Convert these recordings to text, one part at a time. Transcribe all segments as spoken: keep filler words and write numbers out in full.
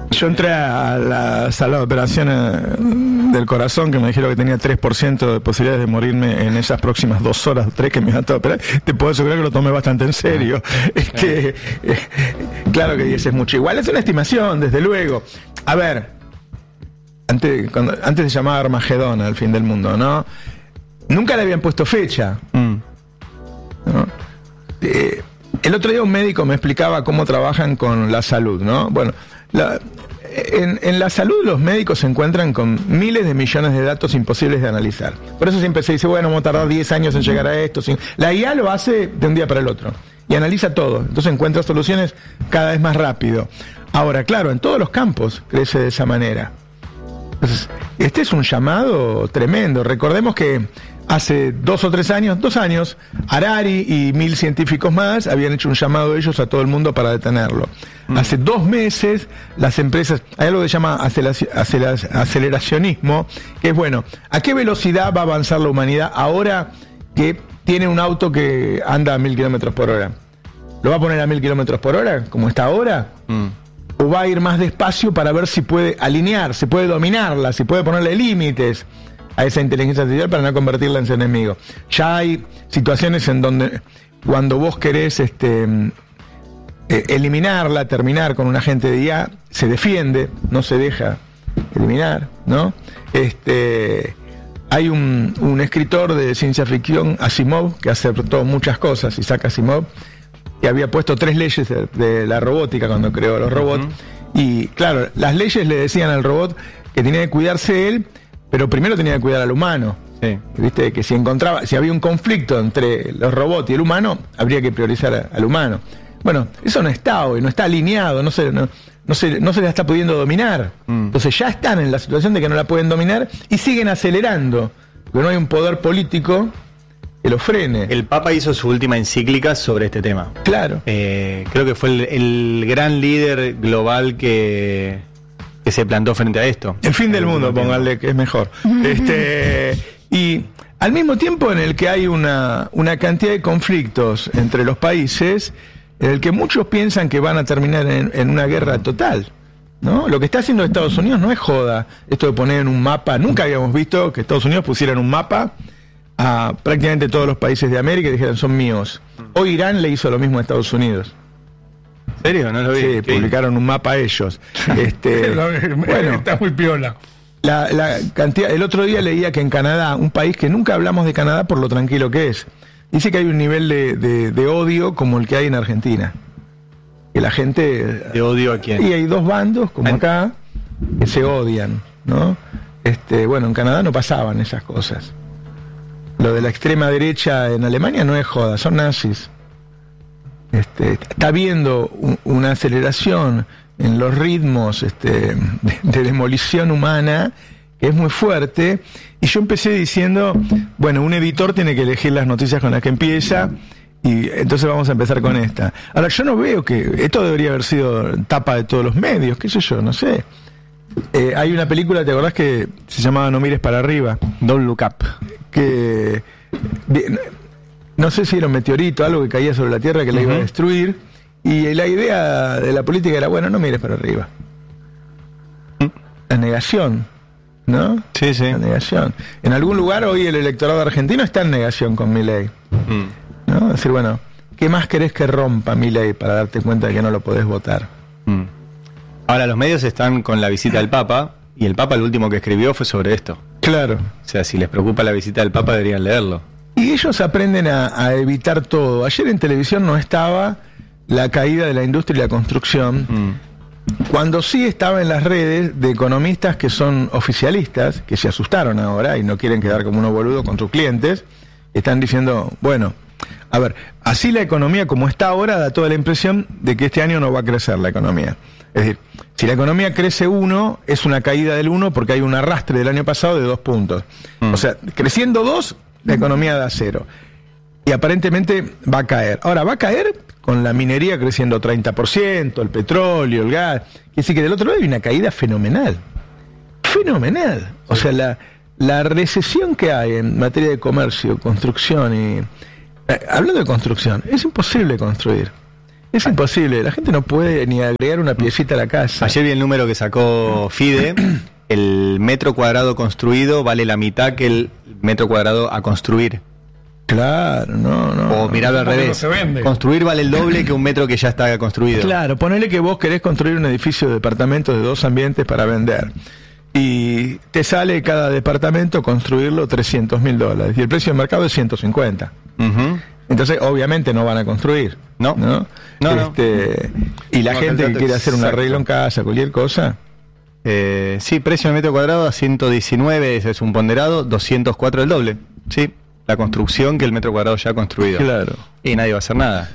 Yo entré a la sala de operaciones del corazón, que me dijeron que tenía tres por ciento de posibilidades de morirme en esas próximas dos horas, tres que me iban a operar. Te puedo asegurar que lo tomé bastante en serio. Este, eh, claro que diez es mucho. Igual es una estimación, desde luego. A ver, antes, cuando, antes se llamaba Armagedón, al fin del mundo, ¿no? Nunca le habían puesto fecha. Mm. ¿No? Eh, el otro día un médico me explicaba cómo trabajan con la salud, ¿no? Bueno, la, en, en la salud los médicos se encuentran con miles de millones de datos imposibles de analizar. Por eso siempre se dice, bueno, vamos a tardar diez años en llegar a esto. La I A lo hace de un día para el otro y analiza todo, entonces encuentra soluciones cada vez más rápido. Ahora, claro, en todos los campos crece de esa manera. Entonces, este es un llamado tremendo. Recordemos que hace dos o tres años, dos años, Harari y mil científicos más habían hecho un llamado de ellos a todo el mundo para detenerlo. Mm. Hace dos meses, las empresas, hay algo que se llama aceleracionismo, que es, bueno, ¿a qué velocidad va a avanzar la humanidad ahora que tiene un auto que anda a mil kilómetros por hora? ¿Lo va a poner a mil kilómetros por hora, como está ahora? Mm. ¿O va a ir más despacio para ver si puede alinear, si puede dominarla, si puede ponerle límites a esa inteligencia artificial para no convertirla en su enemigo? Ya hay situaciones en donde cuando vos querés este, eh, eliminarla, terminar con un agente de I A, se defiende, no se deja eliminar, ¿no? Este, hay un, un escritor de ciencia ficción, Asimov, que acertó muchas cosas, Isaac Asimov, que había puesto tres leyes de, de la robótica cuando creó los robots. Uh-huh. Y claro, las leyes le decían al robot que tenía que cuidarse él, pero primero tenía que cuidar al humano. Sí. Viste que si encontraba, si había un conflicto entre los robots y el humano, habría que priorizar a, al humano. Bueno, eso no está hoy, no está alineado, no se, no, no se, no se la está pudiendo dominar. Mm. Entonces ya están en la situación de que no la pueden dominar y siguen acelerando, porque no hay un poder político que lo frene. El Papa hizo su última encíclica sobre este tema. Claro. Eh, creo que fue el, el gran líder global que, que se plantó frente a esto. El fin del mundo, póngale, que es mejor. este Y al mismo tiempo en el que hay una, una cantidad de conflictos entre los países, en el que muchos piensan que van a terminar en, en una guerra total, ¿no? Lo que está haciendo Estados Unidos no es joda. Esto de poner en un mapa, nunca habíamos visto que Estados Unidos pusiera en un mapa a prácticamente todos los países de América y dijeran son míos. Hoy Irán le hizo lo mismo a Estados Unidos. ¿En serio? No lo vi. Sí, publicaron un mapa ellos. este, bueno, está muy piola. La, la cantidad, el otro día leía que en Canadá, un país que nunca hablamos de Canadá por lo tranquilo que es, dice que hay un nivel de, de, de odio como el que hay en Argentina. Que la gente... ¿De odio a quién? Y hay dos bandos, como acá, que se odian, ¿no? Este, bueno, en Canadá no pasaban esas cosas. Lo de la extrema derecha en Alemania no es joda, son nazis. Este, está habiendo un, una aceleración en los ritmos este, de, de demolición humana que es muy fuerte. Y yo empecé diciendo, bueno, un editor tiene que elegir las noticias con las que empieza, y entonces vamos a empezar con esta. Ahora, yo no veo que esto debería haber sido tapa de todos los medios, qué sé yo, no sé. Eh, hay una película, ¿te acordás que se llamaba No mires para arriba? Don't Look Up. Que no sé si era un meteorito, algo que caía sobre la Tierra que la uh-huh. iba a destruir, y la idea de la política era, bueno, no mires para arriba. La negación, ¿no? Sí, sí. La negación. En algún lugar hoy el electorado argentino está en negación con Milei. Mm. ¿No? Es decir, bueno, ¿qué más querés que rompa Milei para darte cuenta de que no lo podés votar? Mm. Ahora los medios están con la visita del Papa, y el Papa el último que escribió fue sobre esto. Claro. O sea, si les preocupa la visita del Papa deberían leerlo. Y ellos aprenden a, a evitar todo. Ayer en televisión no estaba la caída de la industria y la construcción, mm. cuando sí estaba en las redes de economistas que son oficialistas, que se asustaron ahora y no quieren quedar como unos boludos con sus clientes. Están diciendo, bueno, a ver, así la economía como está ahora da toda la impresión de que este año no va a crecer la economía. Es decir, si la economía crece uno, es una caída del uno porque hay un arrastre del año pasado de dos puntos. Mm. O sea, creciendo dos, la economía da cero. Y aparentemente va a caer. Ahora, va a caer con la minería creciendo treinta por ciento, el petróleo, el gas. Quiere decir que del otro lado hay una caída fenomenal. Fenomenal. O sea, la, la recesión que hay en materia de comercio, construcción y... Eh, hablando de construcción, es imposible construir. Es imposible, la gente no puede ni agregar una piecita a la casa. Ayer vi el número que sacó Fide. El metro cuadrado construido vale la mitad que el metro cuadrado a construir. Claro, no, no. O mirarlo al revés. Construir vale el doble que un metro que ya está construido. Claro, ponele que vos querés construir un edificio de departamentos de dos ambientes para vender. Y te sale cada departamento construirlo trescientos mil dólares. Y el precio del mercado es ciento cincuenta. Uh-huh. Entonces, obviamente no van a construir. No. No, no, este, no. Y la no, gente que quiere hacer un arreglo en casa, cualquier cosa. Eh, sí, precio del metro cuadrado a ciento diecinueve, ese es un ponderado, doscientos cuatro el doble. Sí, la construcción que el metro cuadrado ya ha construido. Claro. Y nadie va a hacer nada.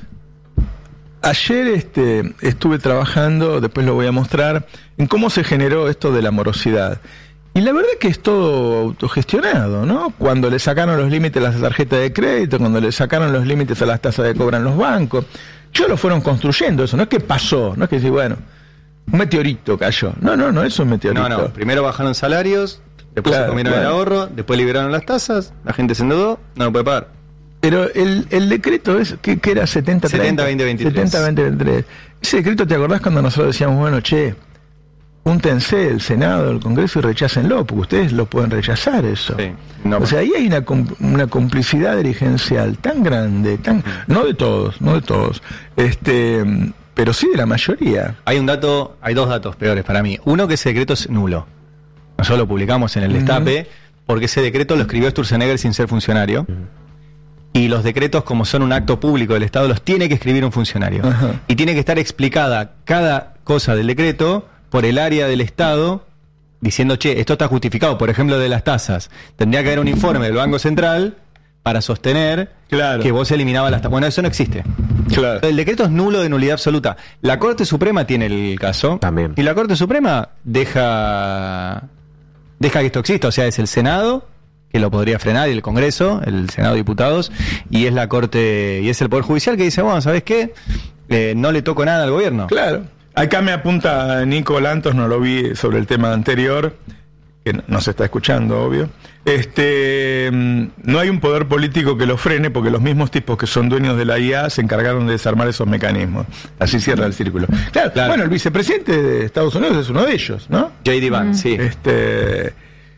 Ayer este, estuve trabajando, después lo voy a mostrar, en cómo se generó esto de la morosidad. Y la verdad que es todo autogestionado, ¿no? Cuando le sacaron los límites a las tarjetas de crédito, cuando le sacaron los límites a las tasas que cobran los bancos, ellos lo fueron construyendo eso, no es que pasó, no es que sí, bueno, un meteorito cayó. No, no, no es un meteorito. No, no, primero bajaron salarios, después claro, se comieron claro. el ahorro, después liberaron las tasas, la gente se endeudó, no lo puede pagar. Pero el, el decreto es, ¿qué, qué era? setenta veinte veintitrés. setenta veinte veintitrés. Ese decreto, ¿te acordás cuando nosotros decíamos, bueno, che, júntense el Senado, el Congreso y rechácenlo, porque ustedes lo pueden rechazar eso? Sí, no, o sea, ahí hay una, una complicidad dirigencial tan grande, tan mm. no de todos, no de todos, este, pero sí de la mayoría. Hay un dato, hay dos datos peores para mí. Uno, que ese decreto es nulo. Nosotros lo publicamos en el Destape, mm. porque ese decreto lo escribió Sturzenegger sin ser funcionario. Mm. Y los decretos, como son un acto público del Estado, los tiene que escribir un funcionario. Ajá. Y tiene que estar explicada cada cosa del decreto por el área del Estado, diciendo, che, esto está justificado. Por ejemplo, de las tasas. Tendría que haber un informe del Banco Central para sostener claro. que vos eliminabas las tasas. Bueno, eso no existe. Claro. El decreto es nulo, de nulidad absoluta. La Corte Suprema tiene el caso. También. Y la Corte Suprema deja, deja que esto exista. O sea, es el Senado que lo podría frenar, y el Congreso, el Senado de Diputados, y es la Corte, y es el Poder Judicial que dice, bueno, ¿sabés qué? Eh, no le toco nada al gobierno. Claro. Acá me apunta Nico Lantos, no lo vi sobre el tema anterior, que no se está escuchando, obvio. Este, no hay un poder político que lo frene, porque los mismos tipos que son dueños de la I A se encargaron de desarmar esos mecanismos. Así cierra el círculo. Claro, claro. Bueno, el vicepresidente de Estados Unidos es uno de ellos, ¿no? J D. Vance, sí. Este...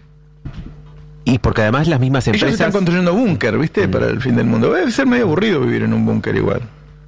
Y porque además las mismas empresas... Ellos están construyendo búnker, ¿viste? Mm. Para el fin del mundo. Debe ser medio aburrido vivir en un búnker igual.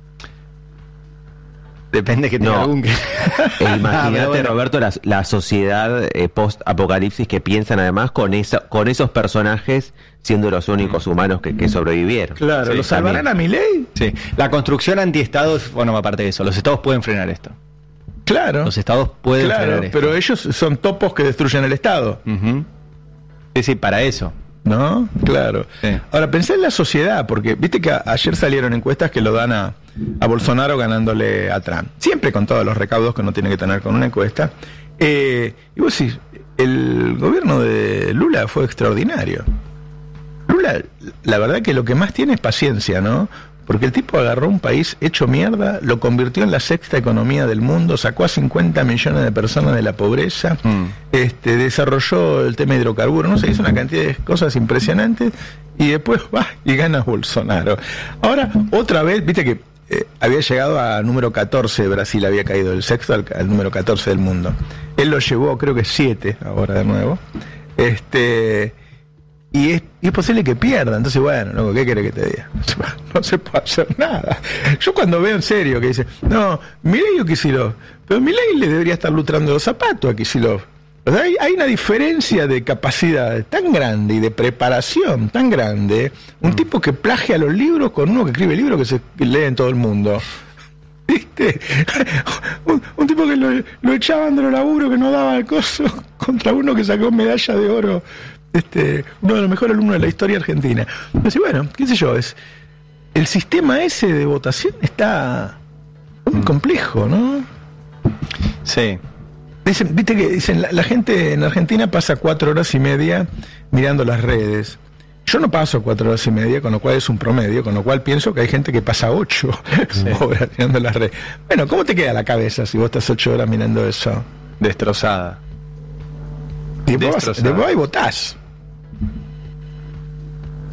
Depende que tenga no. búnker. E imagínate, ah, bueno. Roberto, la, la sociedad eh, post-apocalipsis que piensan además con esa, con esos personajes siendo los únicos mm. humanos que, que sobrevivieron. Claro, sí, ¿lo salvarán también a Milei? Sí. La construcción anti-estados, bueno, aparte de eso, los estados pueden frenar esto. Claro. Los estados pueden claro, frenar esto. Pero ellos son topos que destruyen el Estado. Uh-huh. Sí, sí, para eso. ¿No? Claro. Sí. Ahora, pensé en la sociedad, porque viste que a, ayer salieron encuestas que lo dan a, a Bolsonaro ganándole a Trump. Siempre con todos los recaudos que uno tiene que tener con una encuesta. Eh, y vos decís, el gobierno de Lula fue extraordinario. Lula, la verdad que lo que más tiene es paciencia, ¿no? Porque el tipo agarró un país hecho mierda, lo convirtió en la sexta economía del mundo, sacó a cincuenta millones de personas de la pobreza, mm. este, desarrolló el tema de hidrocarburos, no sé, hizo una cantidad de cosas impresionantes, y después va y gana Bolsonaro. Ahora, otra vez, viste que eh, había llegado a número catorce, Brasil había caído del sexto al, al número catorce del mundo. Él lo llevó, creo que siete, ahora de nuevo. Este... Y es, y es posible que pierda. Entonces, bueno, loco, ¿qué querés que te diga? No se puede hacer nada. Yo cuando veo en serio que dice, no, Milei o Kicillof, pero Milei le debería estar lustrando los zapatos a Kicillof. O sea, hay, hay una diferencia de capacidad tan grande y de preparación tan grande. Un mm. tipo que plagia los libros con uno que escribe libros que se lee en todo el mundo. ¿Viste? Un, un tipo que lo, lo echaban de los laburos, que no daba el coso, contra uno que sacó medalla de oro. Este, uno de los mejores alumnos de la historia argentina. Entonces, bueno, qué sé yo, es el sistema ese de votación está muy complejo, ¿no? Sí. Dicen, viste que dicen, la, la gente en Argentina pasa cuatro horas y media mirando las redes. Yo no paso cuatro horas y media, con lo cual es un promedio, con lo cual pienso que hay gente que pasa ocho sí. horas mirando las redes. Bueno, ¿cómo te queda la cabeza si vos estás ocho horas mirando eso? Destrozada. Y después, después ahí votás.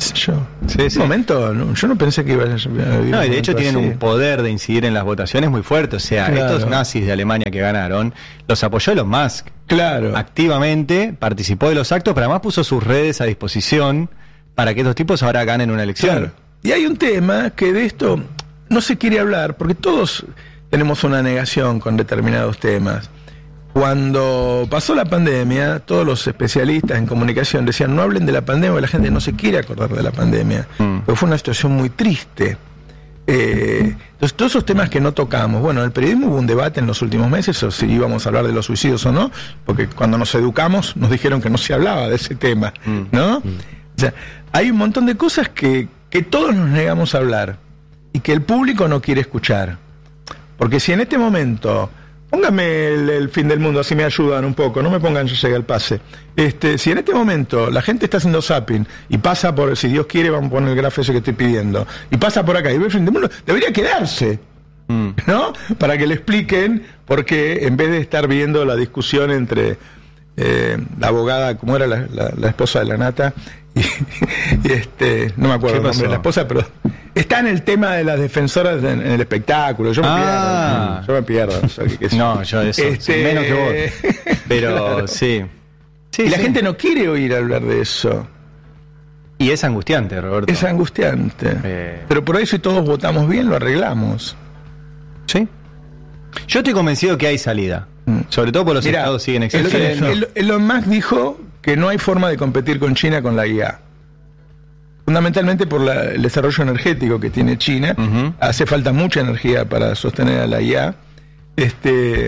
Yo, Sí, sí. un momento, no, yo no pensé que iba a vivir. No, y de hecho un tienen momento un así. poder de incidir en las votaciones muy fuerte. O sea, Claro. estos nazis de Alemania que ganaron, los apoyó Elon Musk. Claro. Activamente participó de los actos, pero además puso sus redes a disposición para que estos tipos ahora ganen una elección. Claro. Y hay un tema que de esto no se quiere hablar, porque todos tenemos una negación con determinados temas. Cuando pasó la pandemia, todos los especialistas en comunicación decían no hablen de la pandemia, porque la gente no se quiere acordar de la pandemia. Mm. Pero fue una situación muy triste. Eh, entonces, todos esos temas que no tocamos, bueno, en el periodismo hubo un debate en los últimos meses o si íbamos a hablar de los suicidios o no, porque cuando nos educamos nos dijeron que no se hablaba de ese tema, Mm. ¿no? O sea, hay un montón de cosas que, que todos nos negamos a hablar y que el público no quiere escuchar. Porque si en este momento, pónganme el, el fin del mundo, así me ayudan un poco, no me pongan yo llegué al pase. Este, si en este momento la gente está haciendo zapping y pasa por, si Dios quiere, vamos a poner el grafo ese que estoy pidiendo, y pasa por acá y ve el fin del mundo, debería quedarse, Mm. ¿no? Para que le expliquen por qué, en vez de estar viendo la discusión entre eh, la abogada, ¿cómo era la, la, la esposa de la Nata? Y, y este, no me acuerdo ¿Qué el nombre de la pasó? esposa, pero está en el tema de las defensoras en, en el espectáculo. Yo me Ah. pierdo, yo me pierdo. o sea, que- que- No, yo eso, Este- menos que vos. Pero sí. Sí, y la sí. gente no quiere oír hablar de eso. Y es angustiante, Roberto. Es angustiante. Eh. Pero por ahí si todos votamos bien, lo arreglamos. Sí. Yo estoy convencido que hay salida. Mm. Sobre todo porque los Mirá, estados siguen el- existiendo. el- Elon Musk dijo que no hay forma de competir con China con la I A. Fundamentalmente por la- el desarrollo energético que tiene China. Ujú. Hace falta mucha energía para sostener a la I A. Este,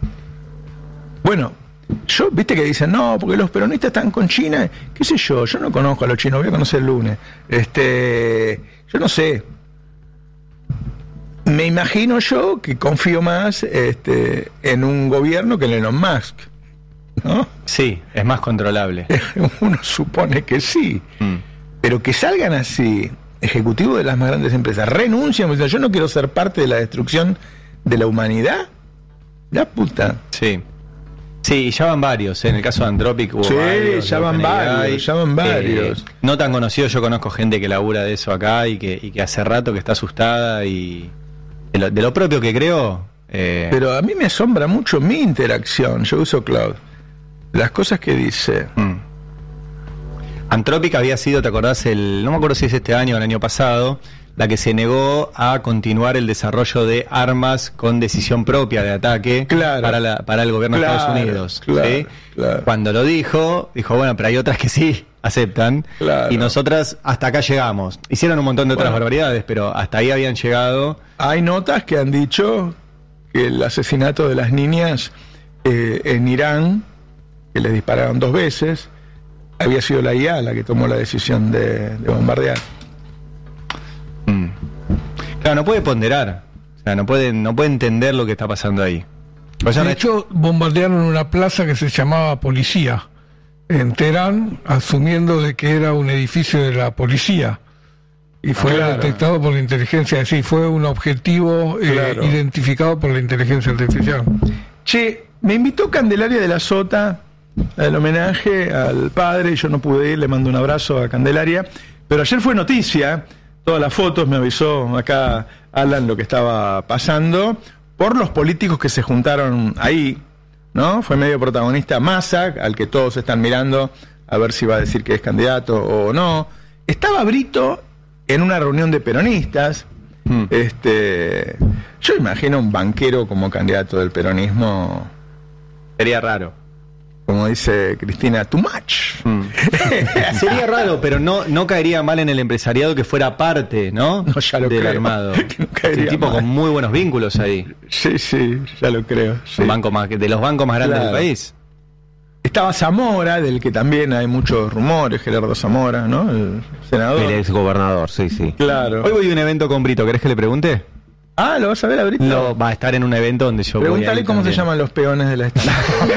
bueno, yo, viste que dicen, no, porque los peronistas están con China. ¿Qué sé yo? Yo no conozco a los chinos, voy a conocer el lunes. Este, yo no sé. Me imagino yo que confío más este, en un gobierno que en Elon Musk, ¿no? Sí, es más controlable. Uno supone que sí, Mm. pero que salgan así, ejecutivos de las más grandes empresas, renuncian, dicen, yo no quiero ser parte de la destrucción de la humanidad, la puta. Sí. Sí, ya van varios. En el caso de Anthropic hubo Sí, varios, ya de van OpenAI. varios, ya van varios. Eh, no tan conocidos, yo conozco gente que labura de eso acá y que, y que hace rato que está asustada y de lo, de lo propio que creo. eh, Pero a mí me asombra mucho mi interacción, yo uso Cloud, las cosas que dice. mm. Anthropic había sido, ¿te acordás? El, no me acuerdo si es este año o el año pasado, la que se negó a continuar el desarrollo de armas con decisión propia de ataque Claro. para, la, para el gobierno Claro, de Estados Unidos. claro, ¿sí? claro. Cuando lo dijo, dijo, bueno, pero hay otras que sí aceptan. Claro. Y nosotras hasta acá llegamos. Hicieron un montón de otras Bueno. barbaridades, pero hasta ahí habían llegado. Hay notas que han dicho que el asesinato de las niñas eh, en Irán, que les dispararon dos veces, había sido la I A la que tomó la decisión de, de bombardear. Mm. Claro, no puede ponderar. O sea, no puede, no puede entender lo que está pasando ahí. O sea, De hecho, bombardearon una plaza que se llamaba Policía en Teherán, asumiendo de que era un edificio de la policía. Y fue Claro. detectado por la inteligencia, sí, fue un objetivo eh, Claro. identificado por la inteligencia artificial. Che, me invitó Candelaria de la Sota al homenaje al padre, y yo no pude ir, le mando un abrazo a Candelaria, pero ayer fue noticia, todas las fotos, me avisó acá Alan lo que estaba pasando, por los políticos que se juntaron ahí, ¿no? Fue medio protagonista Massa, al que todos están mirando a ver si va a decir que es candidato o no. Estaba Brito en una reunión de peronistas. Mm. Este, yo imagino un banquero como candidato del peronismo, sería raro. como dice Cristina, too much. Mm. Sería raro, pero no, no caería mal en el empresariado que fuera parte, ¿no? No, ya lo del creo. armado. Que no caería Un tipo mal. con muy buenos vínculos ahí. Sí, sí, ya lo creo. sí. Un banco más, de los bancos más grandes Claro. del país. Estaba Zamora, del que también hay muchos rumores, Gerardo Zamora, ¿no? El senador. El ex gobernador, sí, sí. Claro. Hoy voy a un evento con Brito, ¿querés que le pregunte? Ah, ¿lo vas a ver a Brito? No, va a estar en un evento donde yo voy a Pregúntale ir cómo se también. llaman los peones de la estación.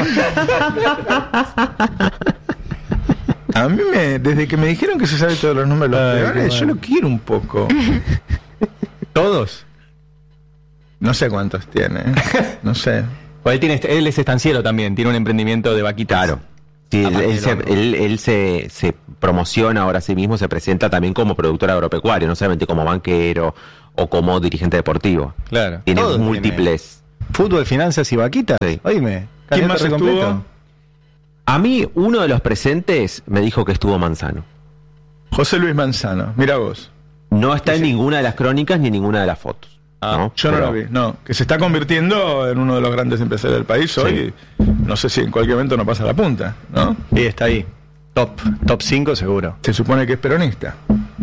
A mí, me, desde que me dijeron que se sabe todos los nombres de los Ay, peones, qué yo bueno. lo quiero un poco. ¿Todos? No sé cuántos tiene, ¿eh? No sé. Pues él, tiene, él es estanciero también, tiene un emprendimiento de vaquitas. Claro. Sí, él, él, se, él, él se, se promociona ahora a sí mismo, se presenta también como productor agropecuario, no solamente como banquero o como dirigente deportivo. Claro. Tiene Todo múltiples. Tiene. Fútbol, finanzas y vaquita. Sí. Oíme. ¿Quién más estuvo? Completo. A mí, uno de los presentes me dijo que estuvo Manzano. José Luis Manzano, mira vos. No está Sí. en ninguna de las crónicas ni en ninguna de las fotos. Ah, ¿no? Yo Pero- no lo vi, no. Que se está convirtiendo en uno de los grandes empresarios del país hoy. No sé si en cualquier momento no pasa la punta, ¿no? Sí, está ahí. Top. Top cinco seguro. Se supone que es peronista.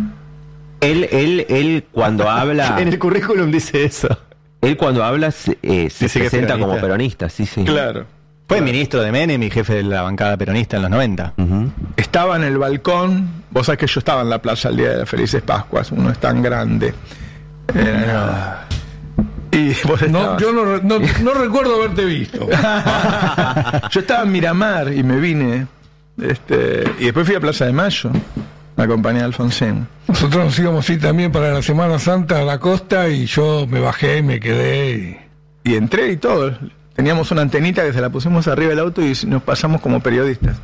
Él, él, él cuando habla, En el currículum dice eso. él cuando habla se, eh, se Dice que es presenta peronista. como peronista, sí, sí. Claro. Fue ministro de Menem y jefe de la bancada peronista en los noventa. Ujú. Estaba en el balcón. Vos sabés que yo estaba en la plaza el día de las Felices Pascuas. Uno es tan grande. Eh, y vos No, estabas. yo no, re- no, no recuerdo haberte visto. Yo estaba en Miramar y me vine. Este, y después fui a Plaza de Mayo. Me acompañé a Alfonsín. Nosotros nos íbamos a ir también para la Semana Santa a la costa y yo me bajé y me quedé. Y... Y entré y todo. Teníamos una antenita que se la pusimos arriba del auto y nos pasamos como periodistas.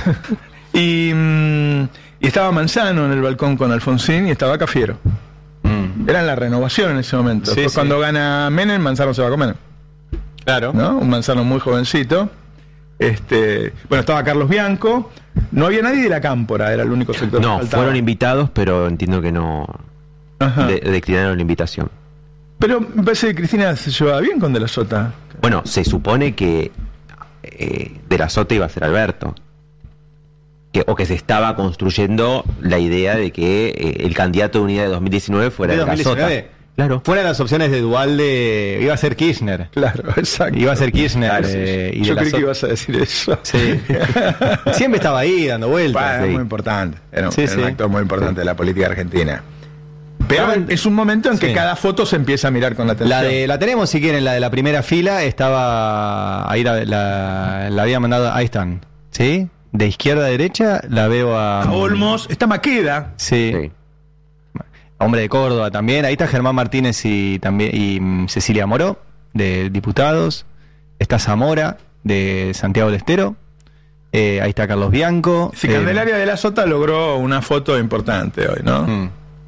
y, mm, y estaba Manzano en el balcón con Alfonsín y estaba Cafiero. Mm. Era en la renovación en ese momento. Sí, Después sí. cuando gana Menem, Manzano se va a comer. Claro. ¿No? Un Manzano muy jovencito. Este, bueno, estaba Carlos Bianco. No había nadie de la Cámpora, era el único sector que No, faltaba. fueron invitados, pero entiendo que no Ajá. de- declinaron la invitación. Pero me parece que Cristina se llevaba bien con De la Sota. Bueno, se supone que eh, De la Sota iba a ser Alberto. Que, o que se estaba construyendo la idea de que eh, el candidato de unidad de dos mil diecinueve fuera ¿De De la dos mil diecinueve? Sota. Claro. Fueran las opciones de Dualde, iba a ser Kirchner. Claro, exacto. Iba a ser Kirchner. Claro, sí, eh, sí. y Yo De la creí que Sota- ibas a decir eso. Sí. Siempre estaba ahí dando vueltas. Bueno, Sí. muy importante. Era, un- Sí, era un sí. actor muy importante de la política argentina. Pero Estaban- es un momento en que Sí. cada foto se empieza a mirar con atención. La de la tenemos si quieren, la de la primera fila estaba ahí la, la, la había mandado, ahí están, ¿sí? De izquierda a derecha la veo a A Olmos, está Maqueda. sí, Sí. hombre de Córdoba también, ahí está Germán Martínez y también y mm, Cecilia Moró de Diputados, está Zamora de Santiago del Estero, eh, ahí está Carlos Bianco, Si eh, Candelaria de la Sota logró una foto importante hoy, ¿no? mm,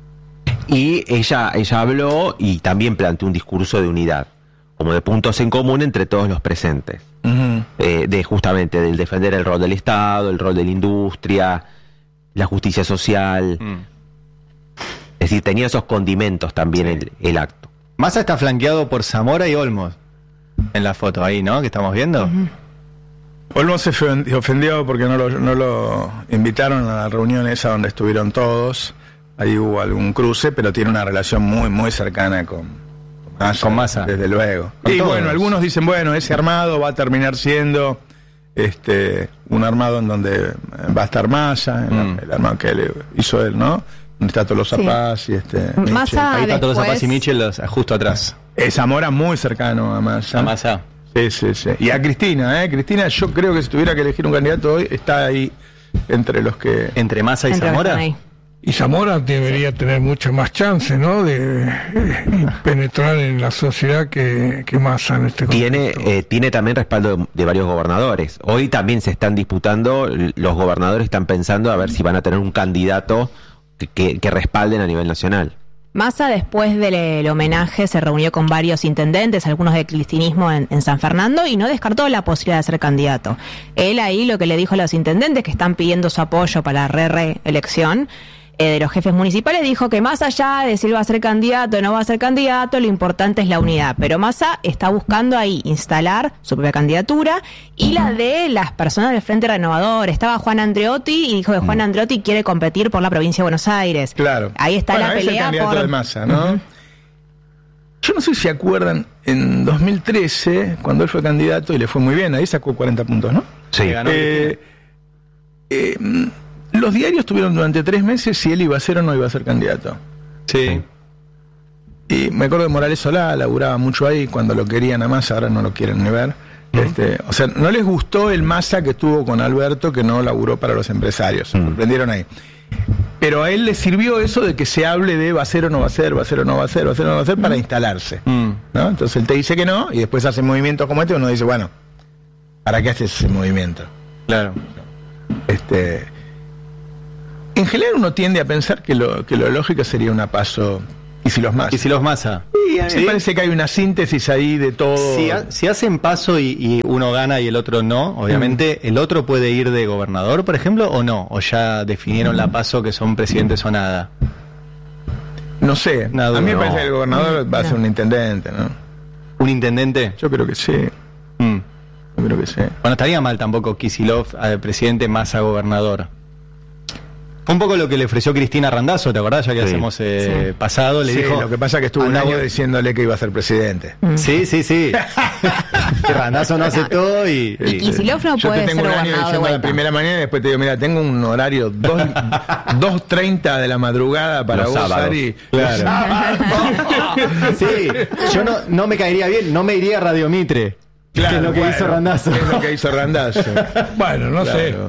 Y ella, ella habló y también planteó un discurso de unidad, como de puntos en común entre todos los presentes. Ujú. Eh, de justamente del defender el rol del Estado, el rol de la industria, la justicia social. mm. Es decir, tenía esos condimentos también el, el acto. Massa está flanqueado por Zamora y Olmos en la foto ahí, ¿no? Que estamos viendo. Olmos se fe- ofendió porque no lo, no lo invitaron a la reunión esa donde estuvieron todos. Ahí hubo algún cruce, pero tiene una relación muy, muy cercana con, con Massa. Con Massa. Desde luego. Con Y todos. bueno, algunos dicen, bueno, ese armado va a terminar siendo este un armado en donde va a estar Massa, el, Mm. el armado que él hizo él, ¿no? Donde está Tolosa Sí. Paz y este... Massa- Mitchell. Ah, Ahí está todos los después- Zapaz y Michel los- justo atrás. Eh, Zamora muy cercano a Massa. A Massa. Sí, sí, sí. Y a Cristina, ¿eh? Cristina, yo creo que si tuviera que elegir un candidato hoy, está ahí entre los que... Entre Massa y Entre los que Zamora. están ahí. Y Zamora debería tener mucho más chance, ¿no? De eh, penetrar en la sociedad que, que Massa en este Tiene, contexto. eh, tiene también respaldo de, de varios gobernadores. Hoy también se están disputando, l- los gobernadores están pensando a ver si van a tener un candidato que, que- que respalden a nivel nacional. Massa, después del el homenaje, se reunió con varios intendentes, algunos del cristinismo en, en San Fernando, y no descartó la posibilidad de ser candidato. Él ahí lo que le dijo a los intendentes que están pidiendo su apoyo para la re- reelección eh, de los jefes municipales, dijo que más allá de si él va a ser candidato o no va a ser candidato, lo importante es la unidad. Pero Massa está buscando ahí instalar su propia candidatura y la de las personas del Frente Renovador. Estaba Juan Andreotti y dijo que Juan Andreotti quiere competir por la provincia de Buenos Aires. Claro. Ahí está Bueno, la es el pelea candidato por... de Massa, ¿no? Ujú. Yo no sé si se acuerdan, en dos mil trece, cuando él fue candidato y le fue muy bien, ahí sacó cuarenta puntos, ¿no? Sí. ganó Eh, eh, mm, los diarios tuvieron durante tres meses si él iba a ser o no iba a ser candidato. Sí. Y me acuerdo de Morales Solá, laburaba mucho ahí, cuando lo querían a Massa, ahora no lo quieren ni ver. Este, o sea, no les gustó el Massa que tuvo con Alberto, que no laburó para los empresarios. Se Mm. sorprendieron ahí. Pero a él le sirvió eso de que se hable de va a ser o no va a ser, va a ser o no va a ser, va a ser o no va a ser, para instalarse. Mm. ¿No? Entonces él te dice que no, y después hace movimientos como este, y uno dice, bueno, ¿para qué haces ese movimiento? Claro. Este, en general uno tiende a pensar que lo, que lo lógico sería una PASO y si los más. Y si los Massa. Y a mí me parece que hay una síntesis ahí de todo. Si, ha- si hacen paso y, y uno gana y el otro no, obviamente Mm. el otro puede ir de gobernador, por ejemplo, o no, o ya definieron la paso que son presidentes o nada. No sé, Una a duda. mí me No. parece que el gobernador va a ser un intendente, ¿no? ¿Un intendente? Yo creo que sí, Mm. yo creo que sí. Bueno, estaría mal tampoco Kicillof al presidente más a gobernador. Fue un poco lo que le ofreció Cristina Randazzo, ¿te acordás? Ya que Sí. hacemos eh, Sí. pasado, le Sí, dijo... lo que pasa es que estuvo un "Andá año vos". diciéndole que iba a ser presidente. Sí, sí, sí. Que Randazzo no aceptó y... Y Kicillof no Yo puede te tengo ser un año gobernador de diciendo a la vuelta. primera mañana y después te digo, mira, tengo un horario dos treinta de la madrugada para Los vos, sábados. Ari. Claro. Sí, yo no, no me caería bien, no me iría a Radio Mitre. Claro, que es lo que bueno, hizo Randazzo. Es lo que hizo Randazzo. Bueno, no sé. Claro.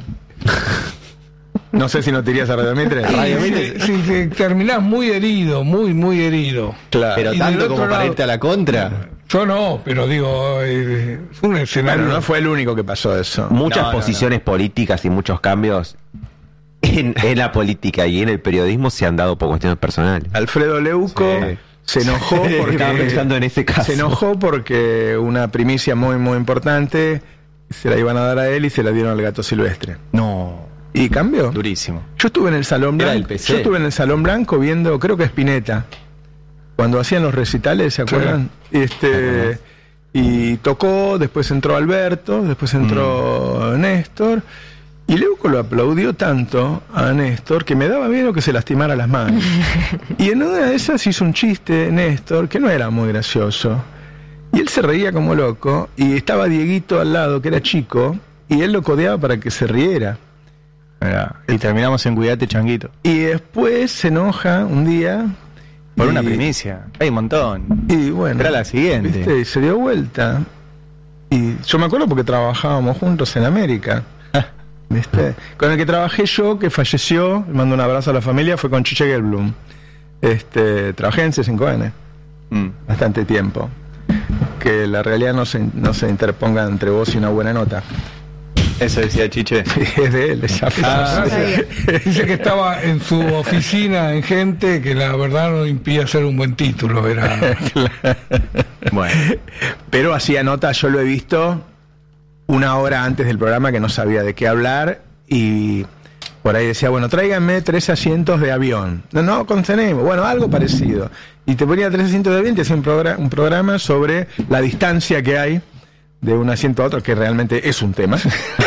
No sé si no te irías a Radio Mitre. Radio Si, Mitre. si- si terminás muy herido, muy, muy herido. Claro. Pero Y tanto del como otro para lado- irte a la contra. Yo no, pero digo, eh, es un escenario. Bueno, no fue el único que pasó eso. Muchas No, no, posiciones políticas y muchos cambios en, en la política y en el periodismo se han dado por cuestiones personales. Alfredo Leuco Sí. se enojó porque Estaba pensando en ese caso. se enojó porque una primicia muy muy importante se la iban a dar a él y se la dieron al gato silvestre. No, Y cambió. durísimo. Yo estuve en el Salón Era Blanco. del P C. Yo estuve en el Salón Blanco viendo, creo que Spinetta, cuando hacían los recitales, ¿se acuerdan? Este y tocó, después entró Alberto, después entró Mm. Néstor. Y Leuco lo aplaudió tanto a Néstor que me daba miedo que se lastimara las manos. Y en una de esas hizo un chiste Néstor que no era muy gracioso. Y él se reía como loco y estaba Dieguito al lado, que era chico, y él lo codeaba para que se riera. Mirá, y terminamos en Cuidate Changuito. Y después se enoja un día. Por y- una primicia. Hay un montón. Y bueno. Era la siguiente. ¿viste? Y se dio vuelta. Y yo me acuerdo porque trabajábamos juntos en América. ¿Viste? Con el que trabajé yo, que falleció, le mando un abrazo a la familia, fue con Chiche Gelblum. Este, trabajé en C cinco N Mm. bastante tiempo. Que la realidad no se, no se interponga entre vos y una buena nota. Eso decía Chiche. Es de él, esa Ah, frase. Dice que estaba en su oficina en gente que la verdad no impide hacer un buen título. Era Bueno. Pero hacía nota, yo lo he visto una hora antes del programa que no sabía de qué hablar y por ahí decía, bueno, tráiganme tres asientos de avión. No, no, contenemos. Bueno, algo parecido. Y te ponía tres asientos de avión y te hacía un, progra- un programa sobre la distancia que hay de un asiento a otro, que realmente es un tema.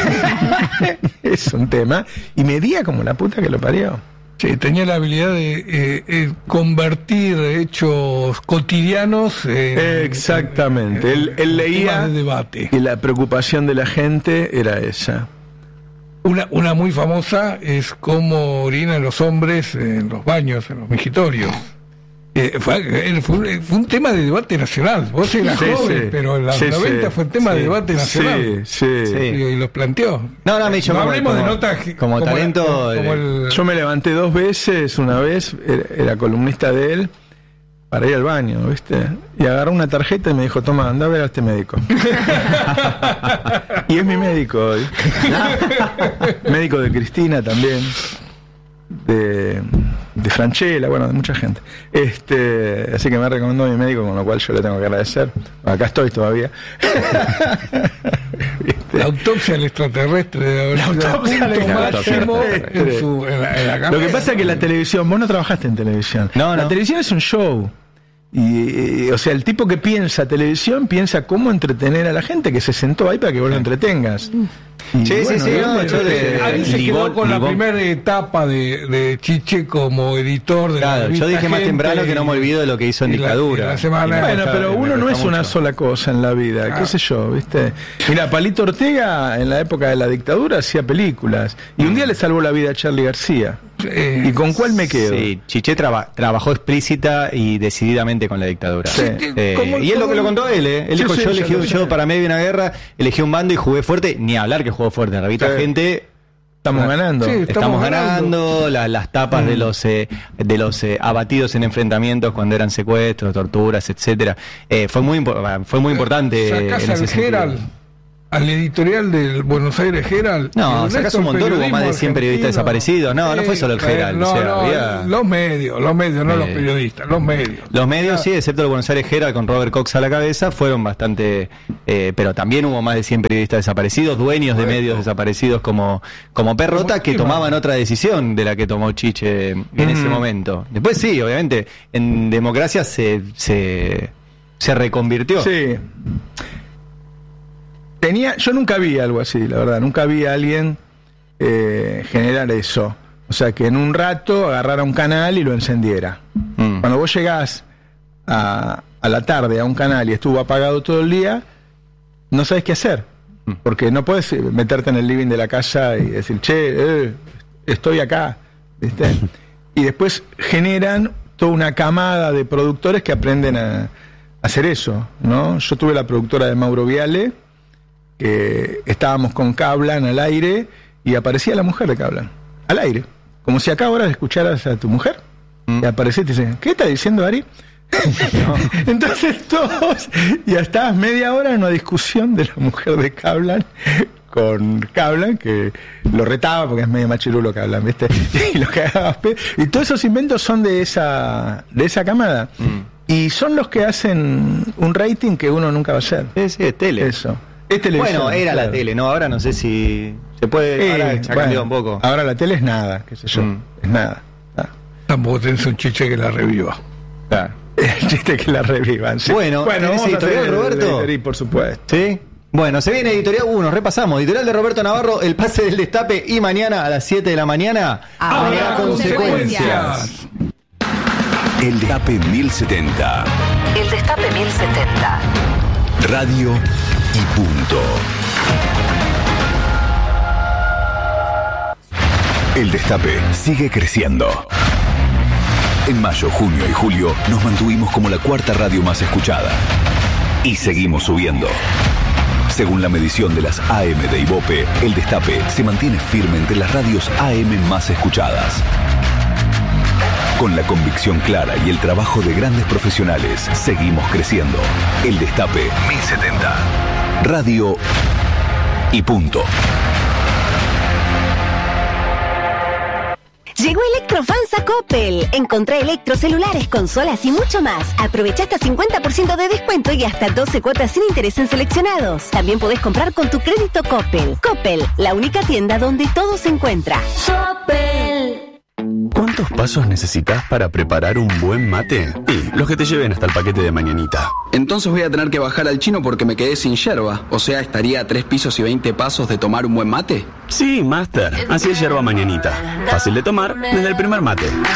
Es un tema. Y medía como la puta que lo parió. Sí, tenía la habilidad de eh, eh, convertir hechos cotidianos en, Exactamente. en- Él, él en leía temas de debate. y la preocupación de la gente era esa. Una, una muy famosa es cómo orinan los hombres en los baños, en los mijitorios. Eh, fue, eh, fue un, fue un tema de debate nacional. Vos eras Sí, joven, sí. pero en los Sí, noventa sí. fue un tema de Sí. debate nacional. Sí, sí. Sí. Y, y los planteó. No, no, a mí yo no como- hablemos de como- notas que- como la- talento, como eh, el- Yo me levanté dos veces, una vez, era, era columnista de él, para ir al baño, ¿viste? Y agarró una tarjeta y me dijo, toma, anda a ver a este médico. Y es mi médico hoy. Médico de Cristina también. De, de Franchella, bueno, de mucha gente. Este, así que me recomendó mi médico, con lo cual yo le tengo que agradecer. Acá estoy todavía. ¿Viste? la autopsia del extraterrestre de haber sido el autopsia del punto máximo extraterrestre. en, su, en, la, en la Lo que carrera. pasa es que la televisión, vos no trabajaste en televisión. No, la no. televisión es un show. Y, y, o sea, el tipo que piensa televisión piensa cómo entretener a la gente que se sentó ahí para que vos lo entretengas. Y Sí, sí, sí, no, yo de- Ahí se Libón- quedó con la Libón. primera etapa de, de Chiche como editor de la Claro, yo revista dije más Gente temprano que no me y- olvido de lo que hizo en y la- dictadura. y la semana- Y me Bueno, cuesta- pero me uno no cuesta es una mucho. sola cosa en la vida, Ah. qué sé yo, ¿viste? Mira, Palito Ortega en la época de la dictadura hacía películas y un día le salvó la vida a Charly García. Eh, ¿Y con cuál me quedo? Sí, Chiché traba- trabajó explícita y decididamente con la dictadura. Sí. Eh, ¿Cómo- y es lo cómo- que lo contó él, ¿eh? Él Sí, dijo, sí, yo ya elegí, lo sé. yo para mí había una guerra, elegí un bando y jugué fuerte, ni hablar que jugó fuerte. En la revista Sí. Gente Estamos ganando. Sí. estamos, Estamos ganando, la- las tapas Mm. de los eh, de los eh, abatidos en enfrentamientos cuando eran secuestros, torturas, etcétera. Eh, fue muy impo- fue muy importante. Sacás en ese al sentido. Gerald al editorial del Buenos Aires Herald. No, el sacás resto un del montón, hubo más de periodismo cien periodistas argentino. desaparecidos. No, no fue solo el Sí, Herald. no, o sea, no, había- los medios, los medios, no Eh. los periodistas, los medios. Los medios, sí, excepto el Buenos Aires Herald con Robert Cox a la cabeza, fueron bastante... eh, pero también hubo más de cien periodistas desaparecidos, dueños de Correcto. medios desaparecidos como, como Perrota, que ¿Qué tomaban más? otra decisión de la que tomó Chiche en ese momento. Después sí, obviamente, en democracia se, se, se reconvirtió. Sí. Tenía, yo nunca vi algo así, la verdad, nunca vi a alguien eh, generar eso. O sea, que en un rato agarrara un canal y lo encendiera. Mm. Cuando vos llegás a, a la tarde a un canal y estuvo apagado todo el día, no sabes qué hacer. Mm. Porque no puedes meterte en el living de la casa y decir, che, eh, estoy acá. ¿Viste? Y después generan toda una camada de productores que aprenden a, a hacer eso, ¿no? Yo tuve la productora de Mauro Viale, que estábamos con Kaplan al aire y aparecía la mujer de Kaplan, al aire. Como si acá ahora escucharas a tu mujer. Mm. Y aparecía y te dice, ¿qué está diciendo Ari? Entonces todos, y estabas media hora en una discusión de la mujer de Kaplan con Kaplan, que lo retaba porque es medio machirulo Kaplan, ¿viste? Y lo cagaba. Y todos esos inventos son de esa, de esa camada. Mm. Y son los que hacen un rating que uno nunca va a hacer. Sí, sí, es tele. Eso. Es televisión, Bueno, era la claro. tele, ¿no? Ahora no sé si se puede... Eh, ahora ya bueno, cambió un poco. Ahora la tele es nada, qué sé yo. Mm. Es nada. Ah. Tampoco tenés un chiche que la reviva. Claro. El chiste que la revivan. Sí. Bueno, ¿tenés vamos a hacer editorial, el- Roberto? el editorial, por supuesto. ¿Sí? Bueno, se viene editorial uno, repasamos. Editorial de Roberto Navarro, El pase del destape, y mañana a las siete de la mañana Habrá consecuencias. El Destape mil setenta. El Destape mil setenta. Radio y punto. El Destape sigue creciendo. En mayo, junio y julio nos mantuvimos como la cuarta radio más escuchada. Y seguimos subiendo. Según la medición de las A M de Ibope, El Destape se mantiene firme entre las radios A M más escuchadas. Con la convicción clara y el trabajo de grandes profesionales, seguimos creciendo. El Destape mil setenta. Radio y punto. Llegó Electrofans a Coppel. Encontrá electrocelulares, consolas y mucho más. Aprovecha hasta cincuenta por ciento de descuento y hasta doce cuotas sin interés en seleccionados. También podés comprar con tu crédito Coppel. Coppel, la única tienda donde todo se encuentra. Coppel. ¿Cuántos pasos necesitas para preparar un buen mate? Y los que te lleven hasta el paquete de mañanita. Entonces voy a tener que bajar al chino porque me quedé sin yerba. O sea, estaría a tres pisos y veinte pasos de tomar un buen mate. Sí, Master. Así es yerba mañanita. Fácil de tomar desde el primer mate.